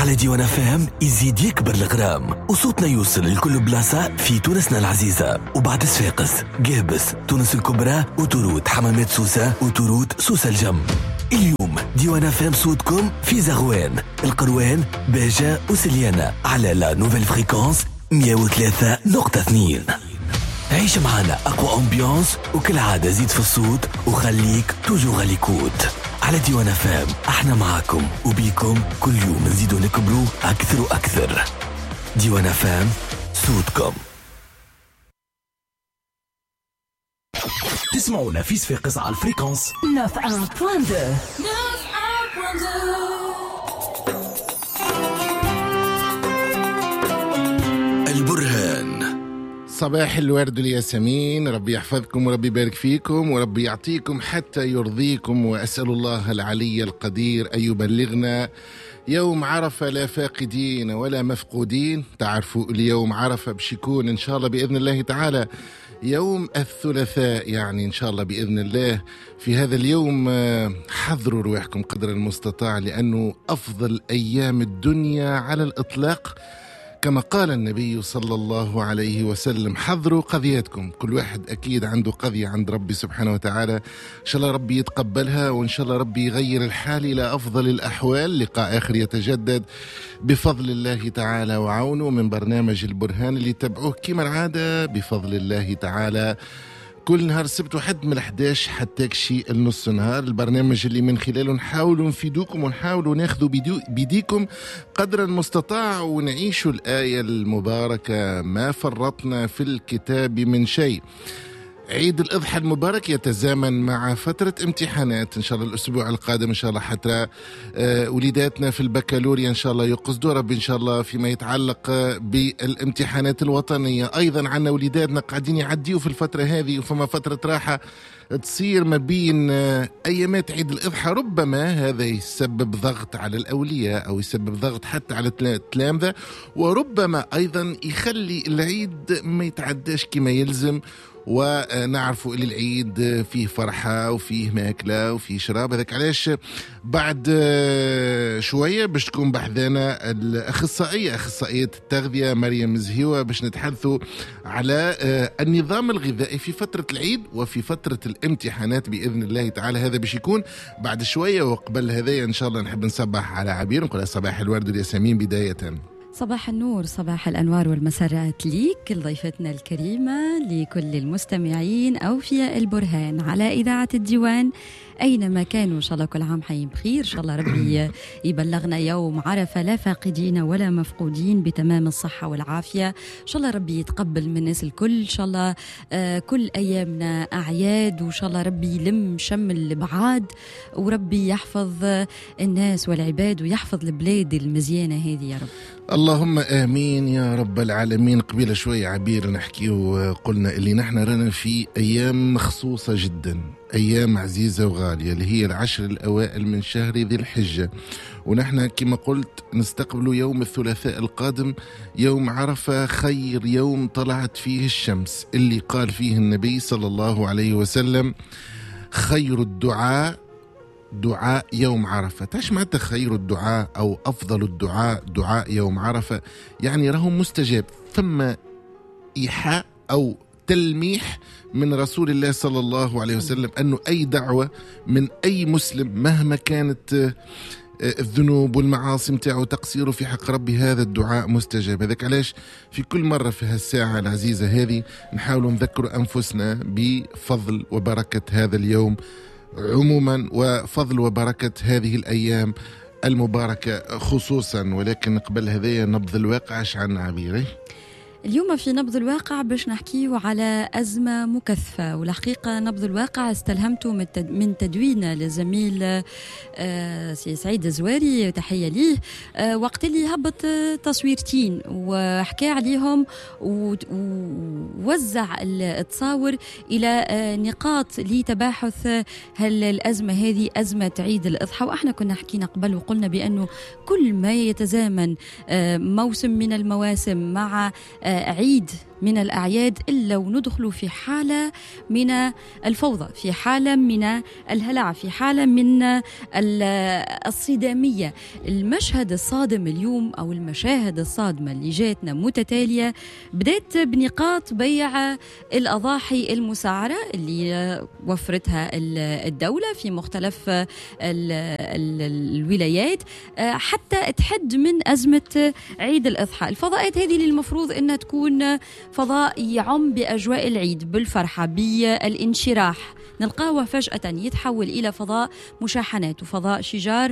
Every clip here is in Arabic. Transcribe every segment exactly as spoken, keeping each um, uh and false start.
على ديوان فام يزيد يكبر الغرام وصوتنا يوصل لكل بلاصة في تونسنا العزيزة وبعد صفاقس قابس تونس الكبرى وتورود حمامات سوسة وتورود سوسة الجم. اليوم ديوان فام صوتكم في زغوان القروان باجة وسليانة على لا نوفيل فريكونس مية وثلاثة نقطة اثنين. عيش معنا أقوى أمبيانس وكل عادة زيد في الصوت وخليك توجو غاليكوت على ديوان فام. احنا معاكم وبيكم كل يوم نزيدو نكبروا أكثر وأكثر. ديوان فام صوتكم. تسمعونا في صفاقس على الفريكونس neuf un point deux. البرهان. صباح الورد والياسمين، ربي يحفظكم وربي يبارك فيكم وربي يعطيكم حتى يرضيكم، وأسأل الله العلي القدير أن يبلغنا يوم عرفة لا فاقدين ولا مفقودين. تعرفوا اليوم عرفة باش يكون إن شاء الله بإذن الله تعالى يوم الثلاثاء، يعني إن شاء الله بإذن الله. في هذا اليوم حضروا روحكم قدر المستطاع، لأنه أفضل أيام الدنيا على الإطلاق كما قال النبي صلى الله عليه وسلم. حضروا قضياتكم، كل واحد أكيد عنده قضية عند ربي سبحانه وتعالى، إن شاء الله ربي يتقبلها، وإن شاء الله ربي يغير الحال إلى أفضل الأحوال. لقاء آخر يتجدد بفضل الله تعالى وعونه من برنامج البرهان اللي تبعوه كما العادة بفضل الله تعالى كل نهار السبت وحد من الحداش حتى كشي النص نهار. البرنامج اللي من خلاله نحاولوا نفيدوكم ونحاولوا ناخذوا بيديكم قدر المستطاع ونعيشوا الآية المباركة ما فرطنا في الكتاب من شيء. عيد الأضحى المبارك يتزامن مع فترة امتحانات إن شاء الله الأسبوع القادم، إن شاء الله حتى آه وليداتنا في البكالوريا إن شاء الله يقصدوا ربي إن شاء الله فيما يتعلق آه بالامتحانات الوطنية. أيضا عنا وليداتنا قاعدين يعديوا في الفترة هذه، وفما فترة راحة تصير ما بين آه أيامات عيد الأضحى. ربما هذا يسبب ضغط على الأولياء أو يسبب ضغط حتى على التلامذة، وربما أيضا يخلي العيد ما يتعداش كما يلزم. ونعرفوا إلي العيد فيه فرحة وفيه ماكلة وفيه شراب. هذاك علاش بعد شوية باش تكون بحذانا الأخصائية أخصائية التغذية مريم زهيوة باش نتحدثوا على النظام الغذائي في فترة العيد وفي فترة الامتحانات بإذن الله تعالى. هذا باش يكون بعد شوية. وقبل هذا إن شاء الله نحب نصبح على عبير نقول صباح الورد والياسمين بداية. صباح النور، صباح الأنوار والمسرات ليك لضيفتنا الكريمة، لكل المستمعين أوفياء البرهان على إذاعة الديوان أينما كانوا. إن شاء الله كل عام حيين بخير، إن شاء الله ربي يبلغنا يوم عرفة لا فاقدين ولا مفقودين بتمام الصحة والعافية. إن شاء الله ربي يتقبل من الناس الكل، إن شاء الله آه كل أيامنا أعياد، وإن شاء الله ربي يلم شمل البعاد، وربي يحفظ الناس والعباد ويحفظ البلاد المزيانة هذه يا رب. اللهم آمين يا رب العالمين. قبيل شوية عبير نحكي وقلنا اللي نحن رانا في أيام مخصوصة جدا، أيام عزيزة وغالية اللي هي العشر الأوائل من شهر ذي الحجة، ونحن كما قلت نستقبل يوم الثلاثاء القادم يوم عرفة، خير يوم طلعت فيه الشمس، اللي قال فيه النبي صلى الله عليه وسلم خير الدعاء دعاء يوم عرفة. تاش معناتها خير الدعاء أو أفضل الدعاء دعاء يوم عرفة؟ يعني راهو مستجاب. ثم إيحاء أو تلميح من رسول الله صلى الله عليه وسلم أنه أي دعوة من أي مسلم مهما كانت الذنوب والمعاصي متاعه تقصيره في حق ربي هذا الدعاء مستجاب. هذاك علاش في كل مرة في هالساعة العزيزة هذه نحاول نذكر أنفسنا بفضل وبركة هذا اليوم عموما، وفضل وبركة هذه الأيام المباركة خصوصا. ولكن قبل هذا نبض الواقع اش عن عبيري اليوم في نبض الواقع باش نحكيه على أزمة مكثفة، والحقيقة نبض الواقع استلهمته من تدوين لزميل سي سعيد الزواري، تحية ليه، وقت اللي هبط تصويرتين وحكى عليهم ووزع التصاور إلى نقاط لتباحث هل الأزمة هذه أزمة عيد الأضحى. وإحنا كنا حكينا قبل وقلنا بأنه كل ما يتزامن موسم من المواسم مع عيد من الأعياد إلا وندخل في حالة من الفوضى، في حالة من الهلع، في حالة من الصدامية. المشهد الصادم اليوم أو المشاهد الصادمة اللي جاتنا متتالية بدأت بنقاط بيع الأضاحي المسعرة اللي وفرتها الدولة في مختلف الولايات حتى تحد من أزمة عيد الأضحى. الفضاءات هذه اللي المفروض أنها تكون فضاء يعم بأجواء العيد بالفرحة بالانشراح، نلقاه فجأة يتحول إلى فضاء مشاحنات وفضاء شجار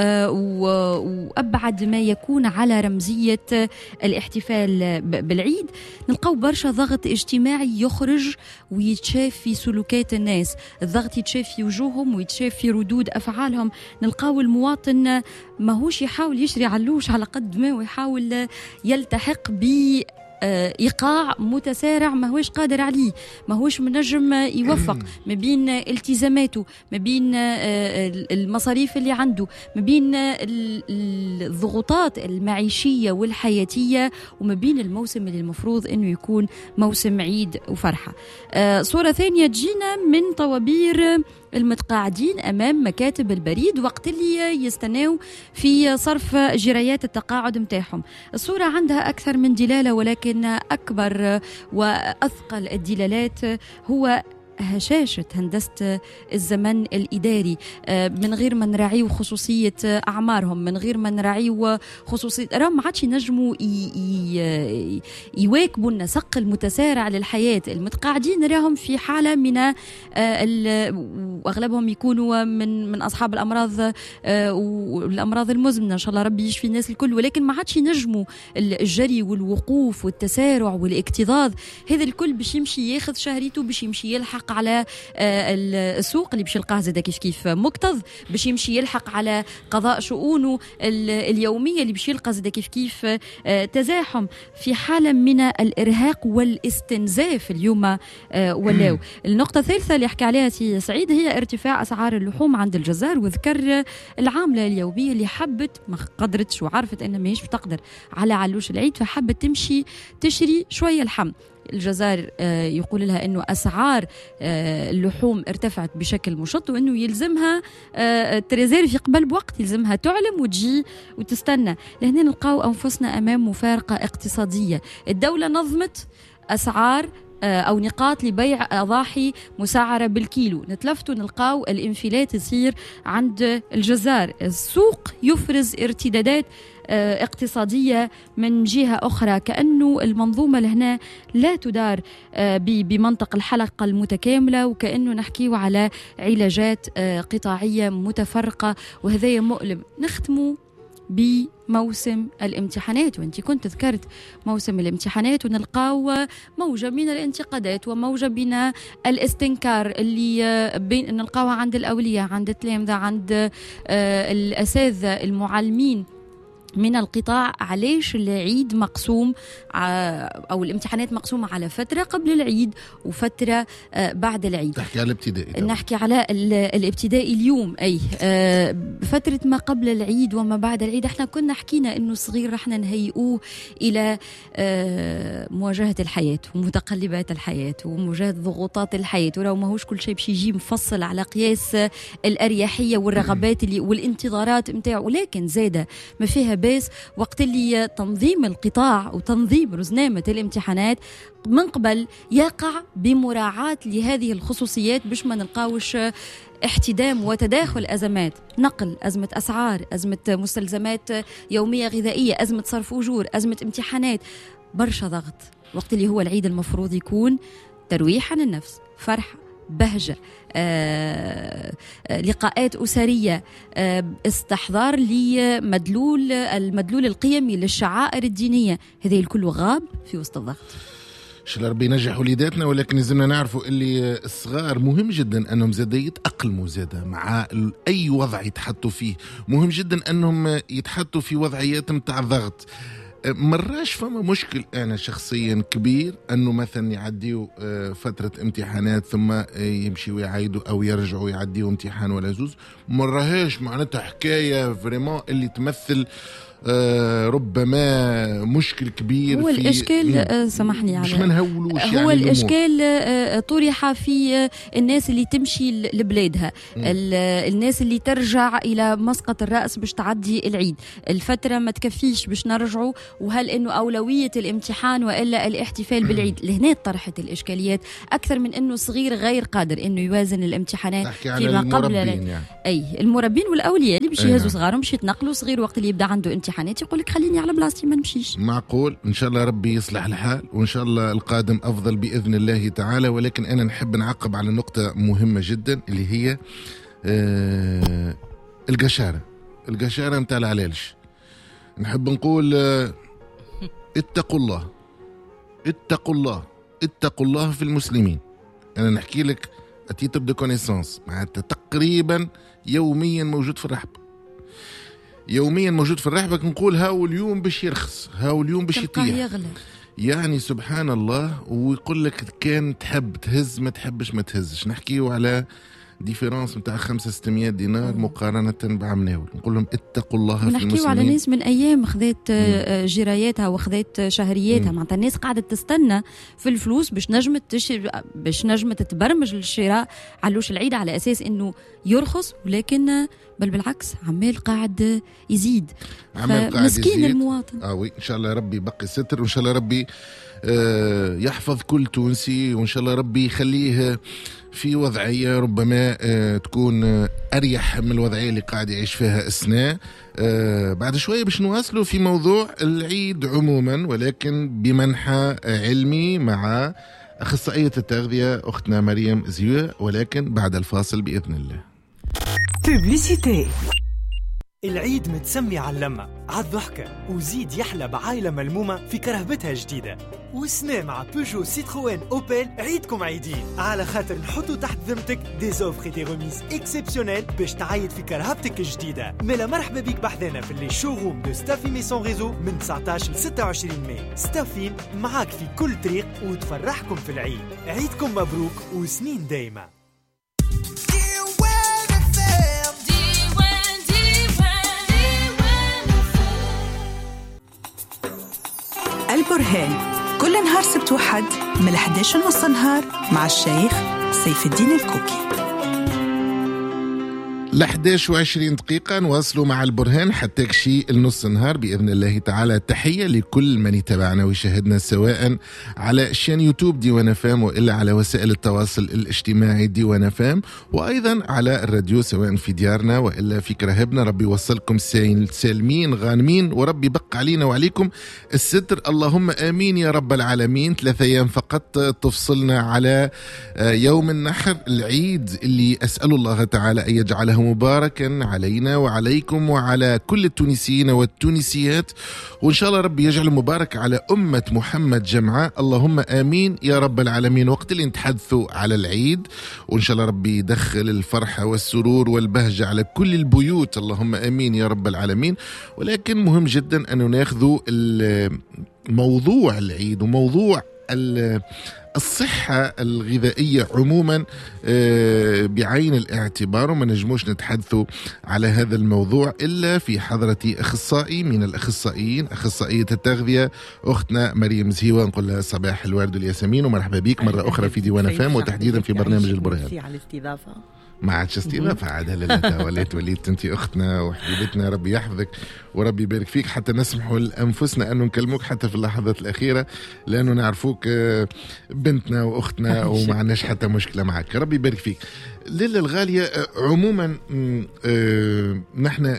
وأبعد ما يكون على رمزية الاحتفال بالعيد. نلقاه برشا ضغط اجتماعي يخرج ويتشاف في سلوكات الناس، الضغط يتشاف في وجوههم ويتشاف في ردود أفعالهم. نلقاه المواطن ماهوش يحاول يشري علوش على قد ما ويحاول يلتحق ب إيقاع متسارع ما هوش قادر عليه، ما هوش منجم يوفق ما بين التزاماته، ما بين المصاريف اللي عنده، ما بين الضغوطات المعيشية والحياتية، وما بين الموسم اللي المفروض أنه يكون موسم عيد وفرحة. صورة ثانية تجينا من طوابير المتقاعدين أمام مكاتب البريد وقت اللي يستناو في صرف جريات التقاعد متاعهم. الصورة عندها أكثر من دلالة، ولكن أكبر وأثقل الدلالات هو هشاشة هندسة الزمن الإداري، من غير ما نراعيو خصوصية أعمارهم، من غير ما نراعيو خصوصية راهم ما عادش ينجموا يواكبوا النسق المتسارع للحياة. المتقاعدين راهم في حالة من وأغلبهم يكونوا من من أصحاب الأمراض والأمراض المزمنة، إن شاء الله ربي يشفي الناس الكل، ولكن ما عادش ينجموا الجري والوقوف والتسارع والاكتظاظ. هذا الكل باش يمشي ياخذ شهريته، باش يمشي يلحق على السوق اللي باش يلقاه زاد كيف كيف مكتظ، باش يمشي يلحق على قضاء شؤونه اليومية اللي باش يلقى زاد كيف كيف تزاحم، في حالة من الإرهاق والاستنزاف اليوم ولاو. النقطة الثالثة اللي حكى عليها سي سعيد هي ارتفاع أسعار اللحوم عند الجزار، وذكر العاملة اليومية اللي حبت ما قدرتش وعرفت أنها ماهيش بتقدر على علوش العيد، فحبت تمشي تشري شوية لحم. الجزائر يقول لها أنه أسعار اللحوم ارتفعت بشكل مشط، وأنه يلزمها تريزيرفي قبل بوقت، يلزمها تعلم وتجي وتستنى. لهنا نلقاو أنفسنا أمام مفارقة اقتصادية. الدولة نظمت أسعار أو نقاط لبيع أضاحي مسعرة بالكيلو، نتلفتوا نلقاو الانفلات يصير عند الجزار. السوق يفرز ارتدادات اقتصادية من جهة أخرى، كأنه المنظومة لهنا لا تدار بمنطق الحلقة المتكاملة، وكأنه نحكيه على علاجات قطاعية متفرقة، وهذا مؤلم. نختموا بموسم الامتحانات، وانت كنت ذكرت موسم الامتحانات، ونلقاو موجة من الانتقادات وموجة من الاستنكار اللي بين نلقاوها عند الأولياء، عند التلامذة، عند الأساتذة المعلمين من القطاع. علاش العيد مقسوم أو الامتحانات مقسومة على فترة قبل العيد وفترة بعد العيد؟ تحكي على الابتدائي، نحكي على الابتدائي اليوم، أي فترة ما قبل العيد وما بعد العيد. احنا كنا حكينا إنه صغير رحنا نهيئوه إلى مواجهة الحياة ومتقلبات الحياة ومواجهة ضغوطات الحياة، ولو ما هوش كل شيء باش يجي مفصل على قياس الأريحية والرغبات اللي والانتظارات متاعه. ولكن زادة ما فيها بس وقت اللي تنظيم القطاع وتنظيم رزنامة الامتحانات من قبل يقع بمراعاة لهذه الخصوصيات، باش ما نلقاوش احتدام وتداخل أزمات، نقل، أزمة أسعار، أزمة مستلزمات يومية غذائية، أزمة صرف أجور، أزمة امتحانات، برشا ضغط. وقت اللي هو العيد المفروض يكون ترويح عن النفس، فرحة، بهجة، آه، لقاءات أسرية، آه، استحضار لمدلول المدلول القيمي للشعائر الدينية. هذه الكل غاب في وسط الضغط. إن شاء الله ربي ينجح وليداتنا، ولكن لازمنا نعرفوا اللي الصغار مهم جدا أنهم زاد يتأقلموا زاد مع أي وضع يتحطوا فيه. مهم جدا أنهم يتحطوا في وضعيات متاع ضغط. مراش فما مشكل أنا شخصيا كبير أنه مثلا يعديوا فترة امتحانات ثم يمشي ويعيدوا أو يرجعوا يعديوا امتحان ولا زوز. مراهاش معناتها حكاية فريمون اللي تمثل آه ربما مشكل كبير. هو في الإشكال آه سامحني مش يعني ما نهولوش هو يعني الإشكال آه طرح في آه الناس اللي تمشي لبلادها، الناس اللي ترجع إلى مسقط الرأس باش تعدي العيد، الفترة ما تكفيش باش نرجعوا، وهل إنه أولوية الامتحان وإلا الاحتفال بالعيد؟ لهنا طرحت الإشكاليات أكثر من إنه صغير غير قادر إنه يوازن الامتحانات فيما قبل. يعني. أي المربين والأولياء اللي باش يهزوا صغارهم باش يتنقلوا، صغير وقت اللي يبدأ عنده امتحانات يقول لك خليني على بلاصتي ما نمشيش. معقول. إن شاء الله ربي يصلح الحال، وإن شاء الله القادم أفضل بإذن الله تعالى. ولكن أنا نحب نعقب على نقطة مهمة جدا اللي هي آه القشارة القشارة متاع العلالش. نحب نقول آه اتقوا الله اتقوا الله اتقوا الله في المسلمين. أنا نحكي لك أتيتر دو كونيسانس، معناتها تقريبا يوميا موجود في الرحب، يوميا موجود في الرحبة. نقول هاو اليوم باش يرخص، هاو اليوم باش يطيح، يعني سبحان الله. ويقول لك كان تحب تهز ما تحبش ما تهزش. نحكيو على ديفيرانس متاع خمسة ستمية دينار مقارنة بعمناول. نقول لهم اتقوا الله في المسلمين. نحكيو على ناس من أيام خذت جراياتها وخذت شهرياتها، معناتها الناس قاعدة تستنى في الفلوس باش نجمت تشري، باش نجمت تتبرمج للشراء علوش العيد على أساس إنه يرخص، ولكن بل بالعكس عمال قاعد يزيد. مسكين المواطن. آه وي إن شاء الله ربي بقي ستر، وإن شاء الله ربي آه يحفظ كل تونسي، وإن شاء الله ربي يخليه في وضعية ربما آه تكون آه أريح من الوضعية اللي قاعد يعيش فيها أثناء. آه بعد شوية باش نواصلوا في موضوع العيد عموما، ولكن بمنحى علمي مع أخصائية التغذية أختنا مريم زيوة، ولكن بعد الفاصل بإذن الله. بوبليسيتي. العيد متسمي على اللمة، على الضحكة، وزيد يحلى بعائلة ملمومة في كرهبتها جديدة. وسنا مع بيجو سيتروين أوبل عيدكم عيدين، على خاطر نحطوا تحت ذمتك دي زوفر دي ريميز اكسبسيونيل باش تعيد في كرهبتك الجديدة. ملا مرحبا بيك بحذانا في اللي شوروم دو ستافي ميسون ريزو من تسعطاش ل ستة وعشرين ماي. ستافين معاك في كل طريق وتفرحكم في العيد. عيدكم مبروك وسنين دايما. البرهان كل نهار سبت وحد من الحادية عشر نص نهار مع الشيخ سيف الدين الكوكي. لحداش وعشرين دقيقة نواصلوا مع البرهان حتى كشي النص نهار بإذن الله تعالى. تحية لكل من يتابعنا ويشاهدنا سواء على شان يوتيوب ديوان فام، وإلا على وسائل التواصل الاجتماعي ديوان فام، وأيضا على الراديو سواء في ديارنا وإلا في كرهبنا. ربي يوصلكم سالمين غانمين، وربي بق علينا وعليكم الستر، اللهم آمين يا رب العالمين. ثلاثة أيام فقط تفصلنا على يوم النحر العيد اللي أسأل الله تعالى أن يجعله مباركا علينا وعليكم وعلى كل التونسيين والتونسيات، وإن شاء الله ربي يجعل مبارك على أمة محمد جمعاء، اللهم آمين يا رب العالمين. وقت اللي نتحدثوا على العيد، وإن شاء الله ربي يدخل الفرحة والسرور والبهجة على كل البيوت، اللهم آمين يا رب العالمين. ولكن مهم جدا أن ناخذوا موضوع العيد وموضوع الصحة الغذائية عموما بعين الاعتبار، وما نجموش نتحدثوا على هذا الموضوع إلا في حضرة أخصائي من الأخصائيين، أخصائية التغذية أختنا مريم زهيوة. نقول لها صباح الورد والياسمين ومرحبا بك مرة أخرى في ديوان فام، وتحديدا في برنامج البرهان. على الاستضافة. ما عادش استضافة عاد، لا لا وليت وليت انت اختنا وحبيبتنا، ربي يحفظك وربي يبارك فيك، حتى نسمحوا لانفسنا انه نكلموك حتى في اللحظات الاخيره، لانه نعرفوك بنتنا واختنا وما عندناش حتى مشكله معك. ربي يبارك فيك. ليلى الغاليه، عموما نحن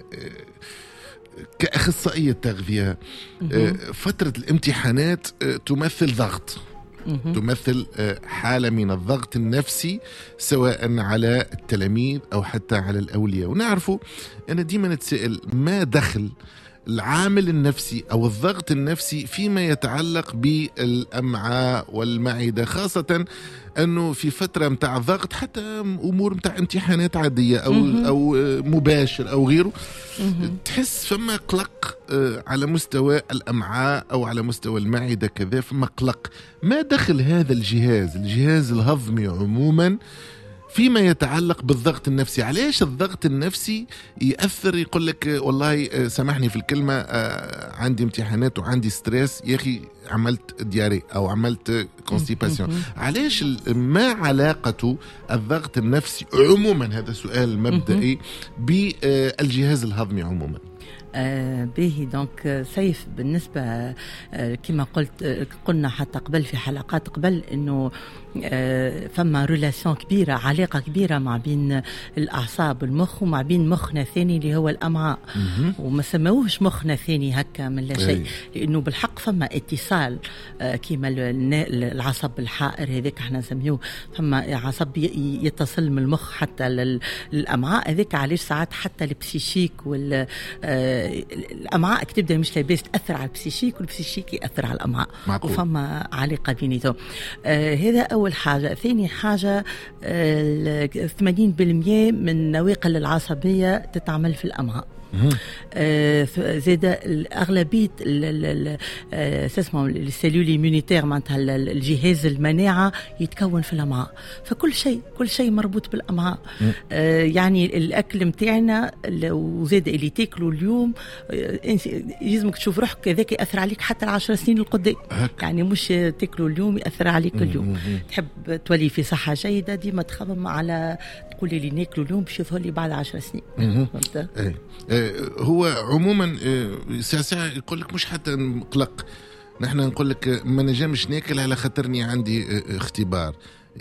كأخصائية تغذية فترة الامتحانات تمثل ضغط، تمثل حالة من الضغط النفسي سواء على التلاميذ أو حتى على الأولياء. ونعرفوا أنا ديما نتسأل ما دخل العامل النفسي أو الضغط النفسي فيما يتعلق بالأمعاء والمعدة، خاصة أنه في فترة متاع ضغط حتى أمور متاع امتحانات عادية أو, أو مباشر أو غيره، تحس فما قلق على مستوى الأمعاء أو على مستوى المعدة كذا، فما قلق. ما دخل هذا الجهاز الجهاز الهضمي عموما فيما يتعلق بالضغط النفسي، علاش الضغط النفسي يأثر؟ يقول لك والله سامحني في الكلمة عندي امتحانات وعندي ستريس، يا أخي عملت دياري أو عملت كونستيباسيون. علاش ما علاقة الضغط النفسي عموما، هذا سؤال مبدئي، بالجهاز الهضمي عموما؟ آه به دونك سيف بالنسبة آه كما قلت آه قلنا حتى قبل في حلقات قبل إنه آه فما ريلاسيون كبيرة، علاقة كبيرة مع بين الأعصاب والمخ ومع بين مخنا الثاني اللي هو الأمعاء، وما سموهش مخنا الثاني هكا من لا شيء، لأنه بالحق فما اتصال آه كما العصب الحائر هذاك احنا نسميوه، فما عصب يتصل من المخ حتى للأمعاء، هذاك علاش ساعات حتى البسيشيك وال آه الأمعاء تبدأ مش لاباس تأثر على البسيشيك والبسيشيك يأثر على الأمعاء، وفما علاقة بيناتهم. آه هذا أول حاجة. ثاني حاجة آه ثمانين بالمئة من نواقل العصبية تتعمل في الأمعاء. آه زاد أغلبية اسمه السيلول إيمونيتير معناتها الجهاز المناعة يتكون في الأمعاء، فكل شيء كل شيء مربوط بالأمعاء. آه يعني الأكل متاعنا وزاد اللي تاكلوا اليوم يلزمك تشوف روحك ذاك يأثر عليك حتى العشر سنين القدام، يعني مش تاكلوا اليوم يأثر عليك اليوم. تحب تولي في صحة جيدة ديما تخمم على تقولي لي ناكلوا اليوم باش يظهر لي بعد عشر سنين. فهمت؟ هو عموما ساعة يقول لك مش حتى نقلق، نحن نقول لك ما نجمش ناكل على خاطرني عندي اختبار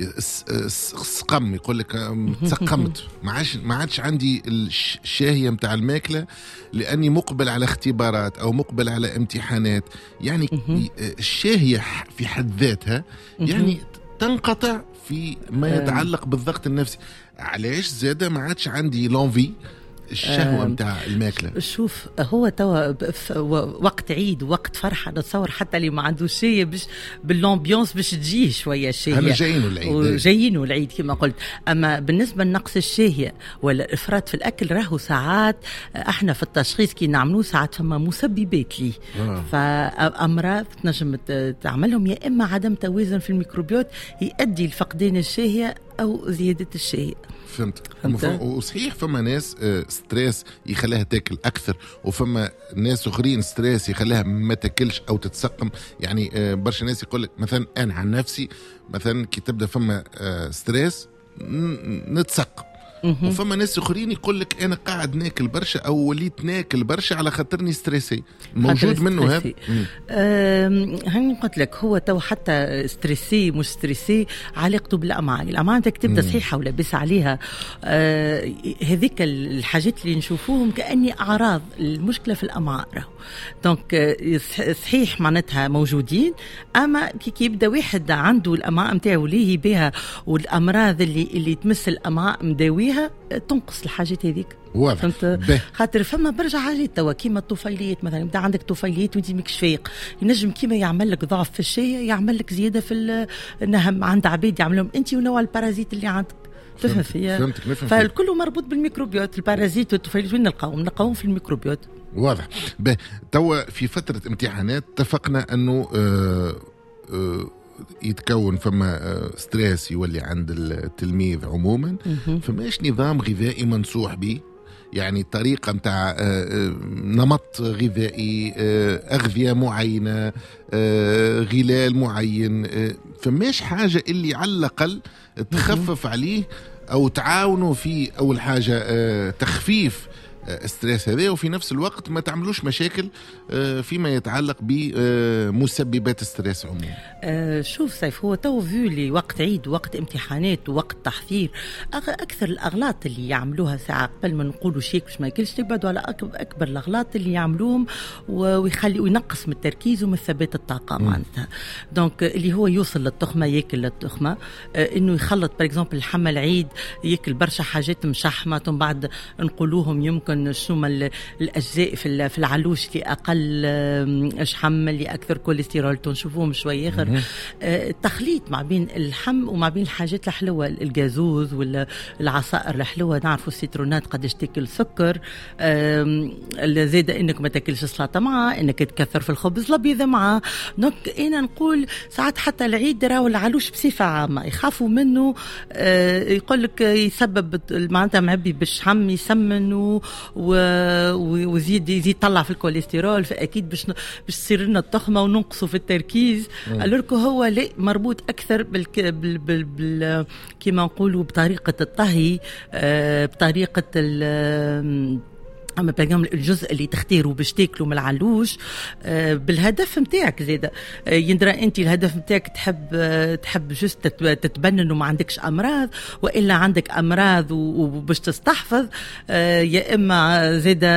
سقم، يقول لك تسقمت، ما عادش ما عادش عندي الشاهية متاع الماكلة لأني مقبل على اختبارات أو مقبل على امتحانات. يعني الشاهية في حد ذاتها يعني تنقطع في ما يتعلق بالضغط النفسي. علاش زادة ما عادش عندي لونفي الشهوة متاع الماكلة؟ شوف هو توا وقت عيد وقت فرحة، نتصور حتى اللي ما عندوش شيء باش باللامبيونس باش تجيه شوية الشهية، هلا جايينه العيد جايينه العيد كما قلت. أما بالنسبة لنقص الشهية ولا الإفراط في الأكل، راهو ساعات احنا في التشخيص كي نعملوه ساعات فما مسببات ليه، آه. فأمراض تنجم تعملهم، يا إما عدم توازن في الميكروبيوت يؤدي لفقدان الشهية أو زيادة الشهية. فهمت. وصحيح فما ناس ستريس يخليها تاكل أكثر، وفما ناس أخرين ستريس يخليها ما تاكلش أو تتسقم. يعني برشا ناس يقول لك مثلا أنا عن نفسي مثلا كي تبدأ فما ستريس نتسقم، وفما ناس اخرين يقول لك انا قاعد ناكل برشا او وليت ناكل برشا على خاطرني ستريسي. موجود منه هذا؟ هاني قلت لك هو تو حتى ستريسي مش ستريسي علاقته بالامعاء، الامعاء بدك تبدا صحيحه ولابس عليها. آه هذيك الحاجات اللي نشوفوهم كاني اعراض المشكله في الامعاء راهو. دونك صحيح معناتها موجودين، اما كي يبدا واحد عنده الامعاء نتاعو ليه بها والامراض اللي اللي تمس الامعاء مداويها تنقص الحاجات هذيك. واضح. خاطر فما برجع حاجات توا كيما الطفيليات مثلا، يبدا عندك طفيليات وانت ماكش فايق، ينجم كيما يعمل لك ضعف في الشهية يعمل لك زياده في النهم. عند عبيد يعملهم انت ونوع البارازيت اللي عندك. تفهم فيا؟ فالكل مربوط بالميكروبيوت. البارازيت والطفيليات وين نلقاهم؟ نلقاهم في الميكروبيوت. واضح. توا في فترة امتحانات اتفقنا انه آه آه يتكون فما ستريس يولي عند التلميذ عموما، فماش نظام غذائي منصوح به، يعني طريقة متاع نمط غذائي، أغذية معينة، غلال معين، فماش حاجة اللي على الأقل تخفف عليه أو تعاونوا في أول حاجة تخفيف الستريس هذا، وفي نفس الوقت ما تعملوش مشاكل فيما يتعلق بمسببات الستريس عموما. أه شوف سيف، هو تو فيولي وقت عيد وقت امتحانات ووقت تحضير، أكثر الأغلاط اللي يعملوها ساعة قبل ما نقولوا شيك باش ما ياكلش، يبعدوا على أكبر الأغلاط اللي يعملوهم ويخلي وينقص من التركيز ومن ثبات الطاقة معناتها. دونك اللي هو يوصل للتخمة ياكل للتخمة، أه إنه يخلط باغ اكزومبل الحمى العيد ياكل برشا حاجات مشحمة ومن بعد نقولوهم يمكن دركن شو الاجزاء في في العلوش اللي اقل شحم اللي اكثر كوليسترول تنشوفوهم شويه غير التخليط ما بين اللحم وما بين الحاجات الحلوه الجازوز ولا العصائر الحلوه. نعرفوا السيترونات قداش تاكل سكر، زاد انك ما تاكلش السلطه معاه، انك تكثر في الخبز الابيض معاه. دونك انا نقول ساعات حتى العيد راهو العلوش بصفه عامه يخافوا منه، يقول لك يسبب معناتها معبي بالشحم يسمن ويزيد يزيد يطلع في الكوليسترول، فاكيد باش باش تصير لنا التخمه وننقصوا في التركيز. الوركو هو لا مربوط اكثر بال, بال... بال... بال... كما نقولوا بطريقه الطهي، بطريقه ال أما بقام الجزء اللي تختاروا باش تاكلوا من العلوش بالهدف متاعك زيادة. يندرى أنت الهدف متاعك تحب تحب جست تتبنن وما عندكش أمراض، وإلا عندك أمراض وباش تستحفظ، يا إما زيادة